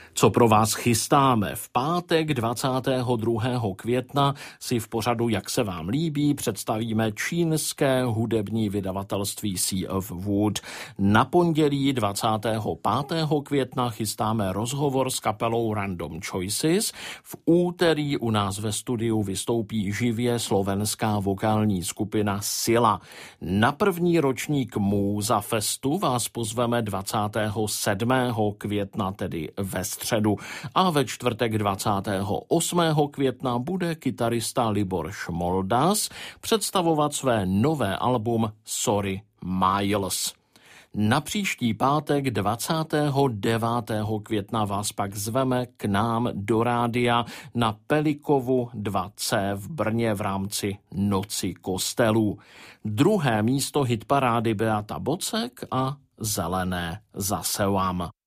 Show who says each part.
Speaker 1: Co pro vás chystáme? V pátek 22. května si v pořadu Jak se vám líbí představíme čínské hudební vydavatelství Sea of Wood. Na pondělí 25. května chystáme rozhovor s kapelou Random Choices. V úterý u nás ve studiu vystoupí živě slovenská vokální skupina Sila. Na první ročník Múza Festu vás pozveme 27. května, tedy ve středu. A ve čtvrtek 28. května bude kytarista Libor Šmoldas představovat své nové album Sorry Miles. Na příští pátek 29. května vás pak zveme k nám do rádia na Pelikovu 2C v Brně v rámci Noci kostelů. Druhé místo hitparády Beata Bocek a Zelené zase vám.